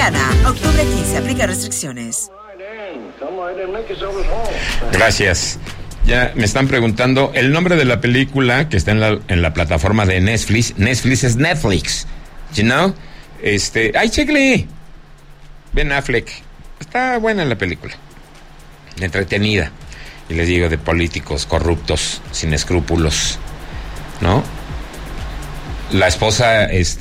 Soriana, octubre 15, aplica restricciones. Gracias. Ya me están preguntando el nombre de la película que está en la plataforma de Netflix. Netflix es Netflix, you know? ¡Ay, checle! Ben Affleck. Está buena la película. Entretenida. Y les digo, de políticos corruptos, sin escrúpulos, ¿no? La esposa, es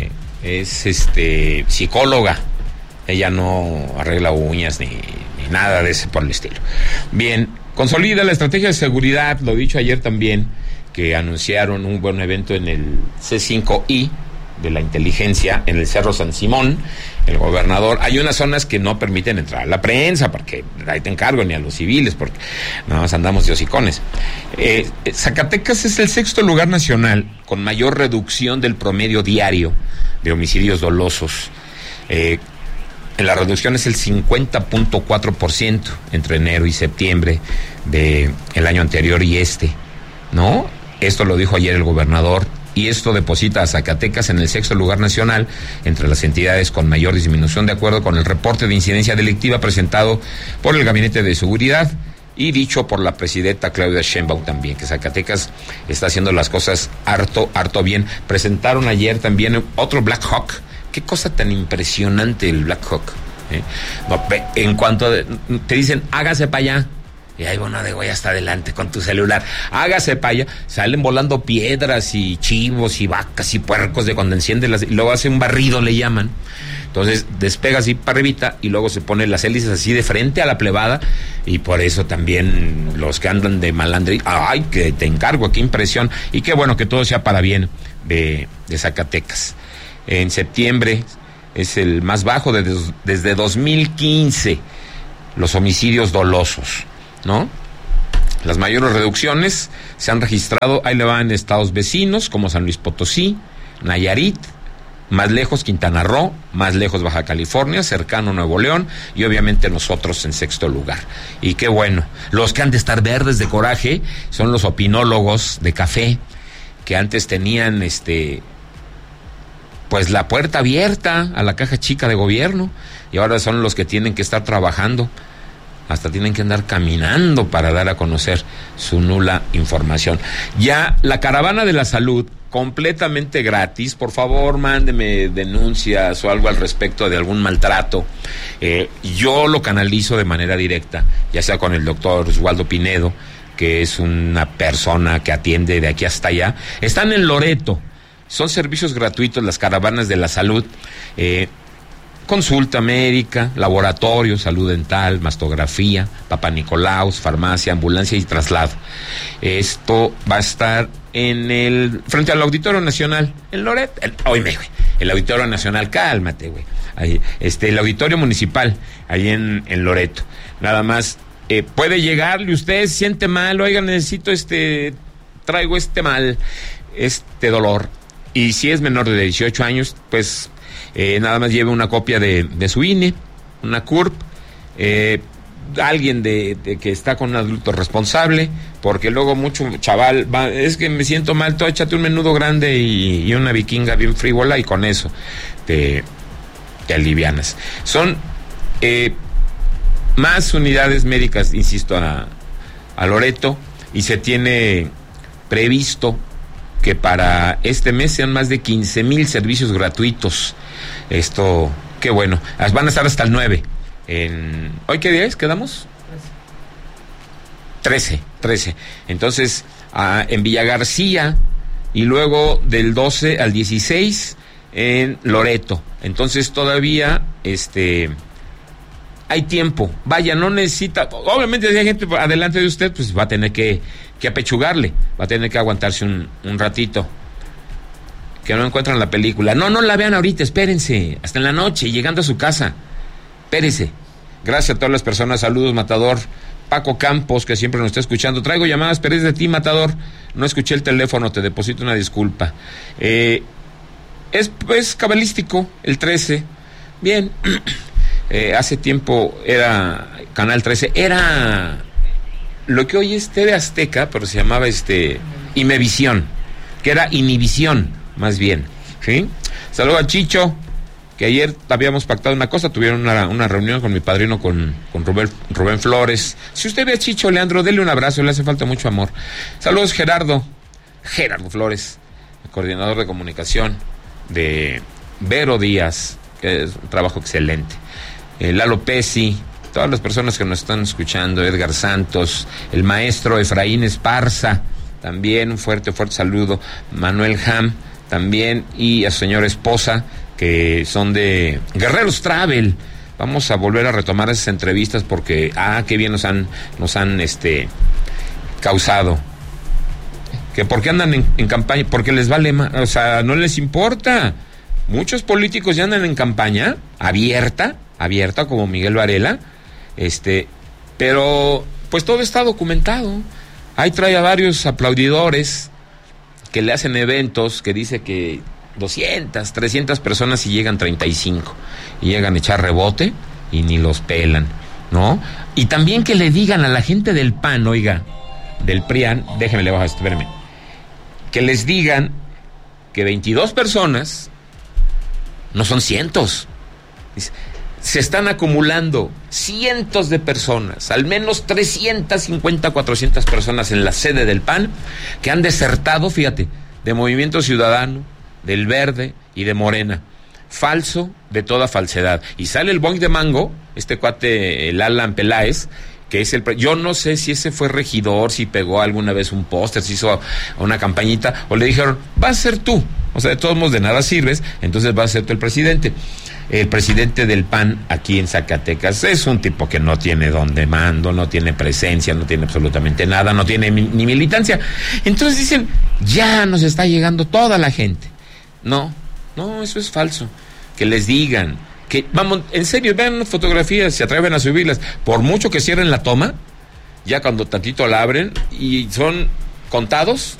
psicóloga. Ella no arregla uñas ni nada de ese por el estilo. Bien, consolida la estrategia de seguridad, lo he dicho ayer también, que anunciaron un buen evento en el C5I de la inteligencia en el Cerro San Simón, el gobernador. Hay unas zonas que no permiten entrar a la prensa, porque ahí te encargo, ni a los civiles, porque nada más andamos de hocicones. Zacatecas es el 6º lugar nacional con mayor reducción del promedio diario de homicidios dolosos. La reducción es el 50.4% entre enero y septiembre del año anterior y ¿no? Esto lo dijo ayer el gobernador, y esto deposita a Zacatecas en el 6º lugar nacional entre las entidades con mayor disminución, de acuerdo con el reporte de incidencia delictiva presentado por el Gabinete de Seguridad y dicho por la presidenta Claudia Sheinbaum también, que Zacatecas está haciendo las cosas harto bien. Presentaron ayer también otro Black Hawk. Qué cosa tan impresionante el Black Hawk. No, en cuanto te dicen, hágase para allá, y ahí bueno, de güey hasta adelante con tu celular, hágase para allá, salen volando piedras y chivos y vacas y puercos de cuando enciende y luego hace un barrido, le llaman. Entonces despega así para arribita y luego se pone las hélices así de frente a la plebada, y por eso también los que andan de malandrín, ay, que te encargo, qué impresión, y qué bueno que todo sea para bien de Zacatecas. En septiembre es el más bajo desde 2015, los homicidios dolosos, ¿no? Las mayores reducciones se han registrado, ahí le van estados vecinos como San Luis Potosí, Nayarit, más lejos Quintana Roo, más lejos Baja California, cercano Nuevo León, y obviamente nosotros en 6º lugar. Y qué bueno, los que han de estar verdes de coraje son los opinólogos de café, que antes tenían pues la puerta abierta a la caja chica de gobierno, y ahora son los que tienen que estar trabajando, hasta tienen que andar caminando para dar a conocer su nula información. Ya la caravana de la salud, completamente gratis. Por favor, mándeme denuncias o algo al respecto de algún maltrato. Yo lo canalizo de manera directa, ya sea con el doctor Oswaldo Pinedo, que es una persona que atiende de aquí hasta allá. Están en Loreto. Son servicios gratuitos las caravanas de la salud. Consulta médica, laboratorio, salud dental, mastografía, Papa Nicolaus, farmacia, ambulancia y traslado. Esto va a estar frente al Auditorio Nacional, en Loreto. El Auditorio Nacional, cálmate, güey. Ahí, el Auditorio Municipal, ahí en Loreto. Nada más, puede llegarle, usted se siente mal, oiga, necesito traigo mal, dolor. Y si es menor de 18 años, pues nada más lleve una copia de su INE, una CURP, alguien de que está con un adulto responsable, porque luego mucho chaval va, es que me siento mal, tú échate un menudo grande y una vikinga bien frívola, y con eso te alivianas. Son más unidades médicas, insisto, a Loreto, y se tiene previsto que para este mes sean más de 15,000 servicios gratuitos. Esto, qué bueno. Van a estar hasta el 9. ¿Hoy qué día es? ¿Quedamos? 13. Entonces, en Villa García, y luego del 12 al 16 en Loreto. Entonces todavía hay tiempo. Vaya, no necesita, obviamente si hay gente adelante de usted, pues va a tener que apechugarle, va a tener que aguantarse un ratito. Que no encuentran la película. No la vean ahorita, espérense, hasta en la noche, llegando a su casa. Espérese. Gracias a todas las personas, saludos, Matador. Paco Campos, que siempre nos está escuchando. Traigo llamadas, pero es de ti, Matador. No escuché el teléfono, te deposito una disculpa. Es cabalístico, el 13. Bien. Hace tiempo era Canal 13, era lo que hoy es TV Azteca, pero se llamaba Imevisión, que era Inivisión, más bien, ¿sí? Saludos a Chicho, que ayer habíamos pactado una cosa, tuvieron una reunión con mi padrino, con Rubén Flores. Si usted ve a Chicho Leandro, dele un abrazo, le hace falta mucho amor. Saludos, Gerardo Flores, el coordinador de comunicación de Vero Díaz, que es un trabajo excelente. Lalo Pesi, todas las personas que nos están escuchando, Edgar Santos, el maestro Efraín Esparza, también un fuerte saludo, Manuel Ham, también, y a su señora esposa, que son de Guerreros Travel. Vamos a volver a retomar esas entrevistas porque, qué bien nos han causado. Que porque andan en campaña, porque les vale más, o sea, no les importa. Muchos políticos ya andan en campaña abierta, como Miguel Varela, pero pues todo está documentado. Ahí trae a varios aplaudidores que le hacen eventos, que dice que 200, 300 personas y llegan 35, y llegan a echar rebote y ni los pelan, ¿no? Y también que le digan a la gente del PAN, oiga, del PRIAN, déjeme le bajo esto, espérame, que les digan que 22 personas no son cientos. Se están acumulando cientos de personas, al menos 350, 400 personas en la sede del PAN que han desertado, fíjate, de Movimiento Ciudadano, del Verde y de Morena. Falso de toda falsedad. Y sale el boing de mango, este cuate, el Alan Peláez, que es yo no sé si ese fue regidor, si pegó alguna vez un póster, si hizo una campañita, o le dijeron, vas a ser tú, o sea, de todos modos de nada sirves, entonces vas a ser tú el presidente. El presidente del PAN aquí en Zacatecas es un tipo que no tiene donde mando, no tiene presencia, no tiene absolutamente nada, no tiene ni militancia. Entonces dicen, ya nos está llegando toda la gente. No, eso es falso. Que les digan, que vamos, en serio, vean las fotografías, se atreven a subirlas, por mucho que cierren la toma, ya cuando tantito la abren, y son contados,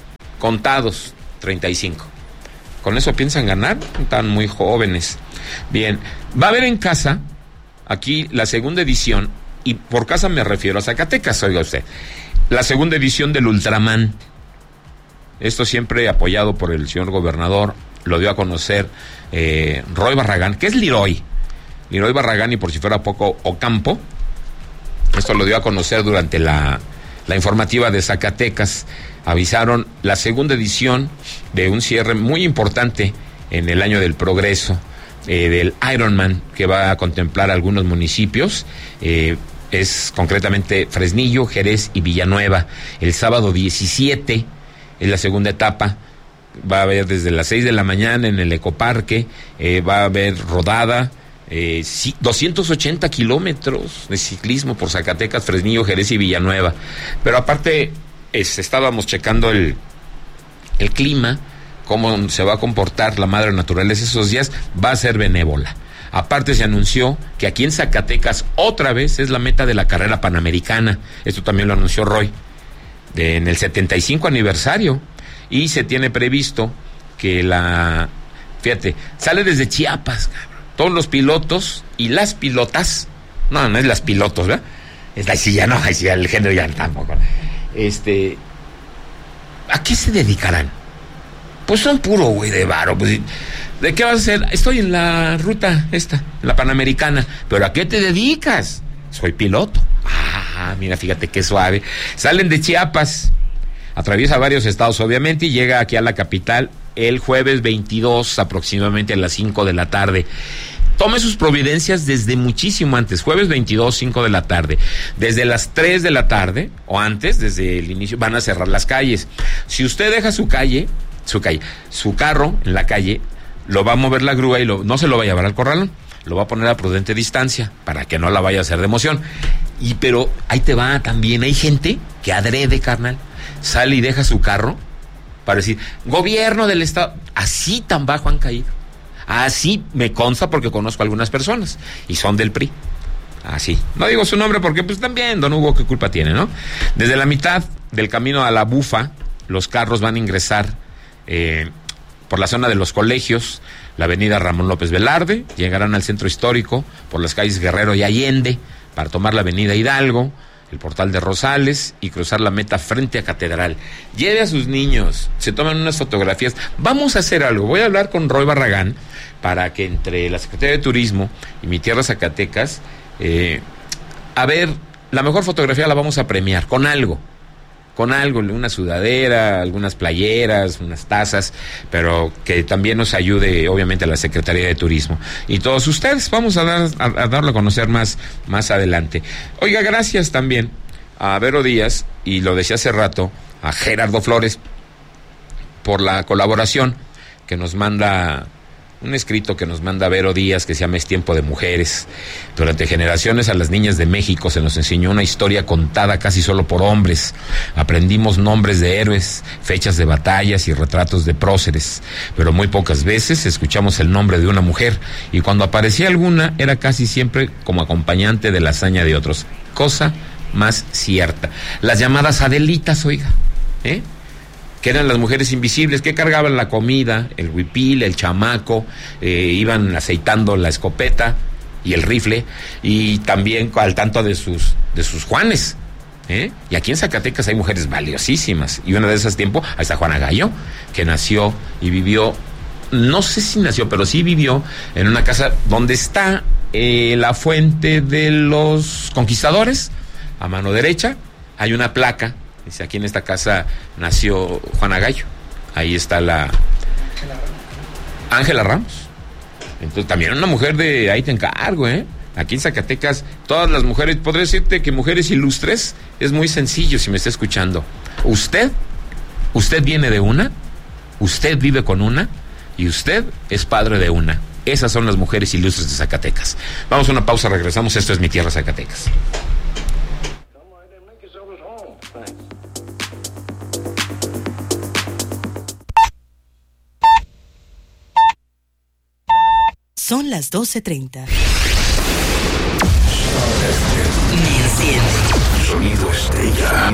35. ¿Con eso piensan ganar? Están muy jóvenes. Bien, va a haber en casa, aquí la segunda edición, y por casa me refiero a Zacatecas, oiga usted, la segunda edición del Ultraman. Esto siempre apoyado por el señor gobernador, lo dio a conocer Roy Barragán, que es Leroy Barragán, y por si fuera poco, Ocampo. Esto lo dio a conocer durante la informativa de Zacatecas. Avisaron la segunda edición de un cierre muy importante en el año del progreso, del Ironman, que va a contemplar algunos municipios, es concretamente Fresnillo, Jerez y Villanueva. El sábado 17 es la segunda etapa. Va a haber desde las 6 de la mañana en el Ecoparque, va a haber rodada, 280 kilómetros de ciclismo por Zacatecas, Fresnillo, Jerez y Villanueva. Pero aparte, estábamos checando el clima, cómo se va a comportar la madre naturaleza esos días, va a ser benévola. Aparte se anunció que aquí en Zacatecas otra vez es la meta de la carrera panamericana. Esto también lo anunció Roy, en el 75 aniversario. Y se tiene previsto que fíjate, sale desde Chiapas, cabrón. Todos los pilotos y las pilotas, no es las pilotos, ¿verdad? El género ya tampoco. ¿A qué se dedicarán? Pues son puro güey de varo. Pues, ¿de qué vas a hacer? Estoy en la ruta la panamericana. ¿Pero a qué te dedicas? Soy piloto. Mira, fíjate qué suave. Salen de Chiapas, atraviesa varios estados obviamente y llega aquí a la capital el jueves 22 aproximadamente a las 5 de la tarde. Tome sus providencias desde muchísimo antes, jueves 22, 5 de la tarde. Desde las 3 de la tarde o antes, desde el inicio, van a cerrar las calles. Si usted deja su carro en la calle, lo va a mover la grúa y no se lo va a llevar al corralón, lo va a poner a prudente distancia para que no la vaya a hacer de emoción. Pero ahí te va también, hay gente que adrede, carnal, sale y deja su carro para decir, gobierno del estado, así tan bajo han caído. Así me consta porque conozco a algunas personas y son del PRI. Así. No digo su nombre porque pues también don Hugo qué culpa tiene, ¿no? Desde la mitad del camino a la Bufa, los carros van a ingresar por la zona de los colegios, la avenida Ramón López Velarde, llegarán al centro histórico por las calles Guerrero y Allende para tomar la avenida Hidalgo, el portal de Rosales y cruzar la meta frente a Catedral. Lleve a sus niños, se toman unas fotografías. Vamos a hacer algo, voy a hablar con Roy Barragán para que entre la Secretaría de Turismo y Mi Tierra Zacatecas, a ver, la mejor fotografía la vamos a premiar con algo, una sudadera, algunas playeras, unas tazas, pero que también nos ayude, obviamente, a la Secretaría de Turismo. Y todos ustedes, vamos a darlo a conocer más adelante. Oiga, gracias también a Vero Díaz, y lo decía hace rato, a Gerardo Flores, por la colaboración que nos manda, un escrito que nos manda Vero Díaz, que se llama Es Tiempo de Mujeres. Durante generaciones a las niñas de México se nos enseñó una historia contada casi solo por hombres. Aprendimos nombres de héroes, fechas de batallas y retratos de próceres, pero muy pocas veces escuchamos el nombre de una mujer, y cuando aparecía alguna era casi siempre como acompañante de la hazaña de otros. Cosa más cierta. Las llamadas Adelitas, oiga, que eran las mujeres invisibles, que cargaban la comida, el huipil, el chamaco, iban aceitando la escopeta y el rifle, y también al tanto de sus Juanes. Y aquí en Zacatecas hay mujeres valiosísimas, y una de esas tiempo, ahí está Juana Gallo, que nació y vivió, no sé si nació, pero sí vivió en una casa donde está la fuente de los conquistadores. A mano derecha hay una placa. Dice, aquí en esta casa nació Juana Gallo. Ahí está la Ángela Ramos. Entonces también una mujer de ahí te encargo, Aquí en Zacatecas, todas las mujeres, podría decirte que mujeres ilustres, es muy sencillo si me está escuchando. Usted viene de una, usted vive con una, y usted es padre de una. Esas son las mujeres ilustres de Zacatecas. Vamos a una pausa, regresamos. Esto es Mi Tierra Zacatecas. Son las 12:30. Me enciende. Sonido estrella.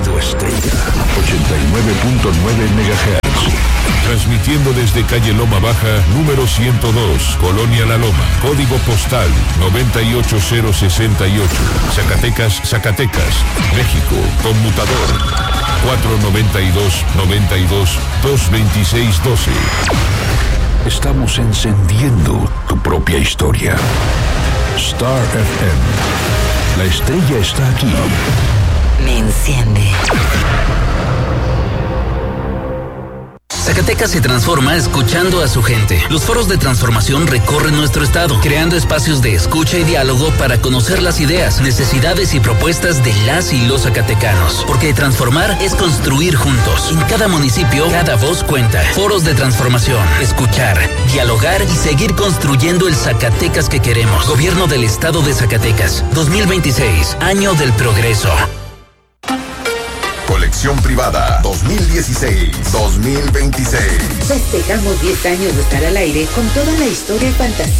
89.9 MHz. Transmitiendo desde calle Loma Baja, número 102, Colonia La Loma. Código postal 98068. Zacatecas, México. Conmutador 492-92-226-12. Estamos encendiendo tu propia historia. Star FM. La estrella está aquí. Me enciende. Zacatecas se transforma escuchando a su gente. Los foros de transformación recorren nuestro estado, creando espacios de escucha y diálogo para conocer las ideas, necesidades y propuestas de las y los zacatecanos. Porque transformar es construir juntos. En cada municipio, cada voz cuenta. Foros de transformación, escuchar, dialogar y seguir construyendo el Zacatecas que queremos. Gobierno del Estado de Zacatecas, 2026, año del progreso. Colección privada 2016-2026. Festejamos 10 años de estar al aire con toda la historia y fantasía